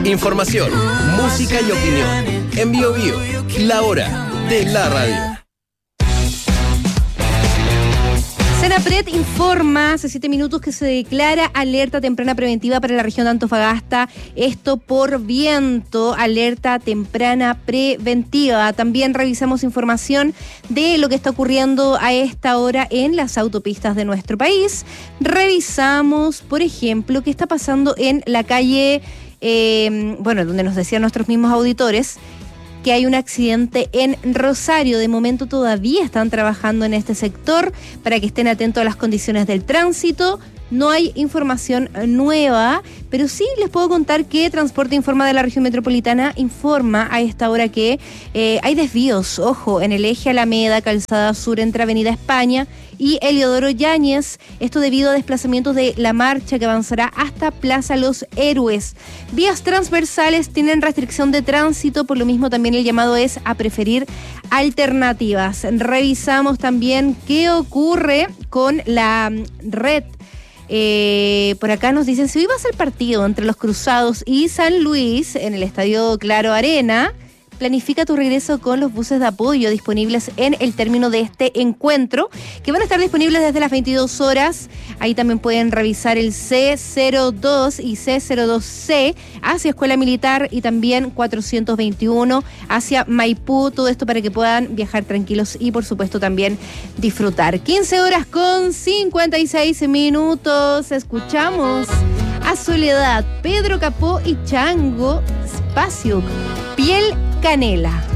Información, música y opinión. En Bio Bio, la hora de la radio. Senapred informa hace 7 minutos que se declara alerta temprana preventiva para la región de Antofagasta. Esto por viento, alerta temprana preventiva. También revisamos información de lo que está ocurriendo a esta hora en las autopistas de nuestro país. Revisamos, por ejemplo, qué está pasando en la calle, donde nos decían nuestros mismos auditores, que hay un accidente en Rosario. De momento todavía están trabajando en este sector para que estén atentos a las condiciones del tránsito. No hay información nueva, pero sí les puedo contar que Transporte Informa de la región metropolitana informa a esta hora que hay desvíos, ojo, en el eje Alameda, Calzada Sur entre Avenida España y Eliodoro Yáñez. Esto debido a desplazamientos de la marcha que avanzará hasta Plaza Los Héroes. Vías transversales tienen restricción de tránsito, por lo mismo también el llamado es a preferir alternativas. Revisamos también qué ocurre con la red. Por acá nos dicen, si hoy va a ser partido entre los Cruzados y San Luis en el Estadio Claro Arena, planifica tu regreso con los buses de apoyo disponibles en el término de este encuentro, que van a estar disponibles desde las 22 horas. Ahí también pueden revisar el C02 y C02C hacia Escuela Militar y también 421 hacia Maipú. Todo esto para que puedan viajar tranquilos y, por supuesto, también disfrutar. 15 horas con 56 minutos. Escuchamos a Soledad, Pedro Capó y Chango, Espacio, Piel Canela.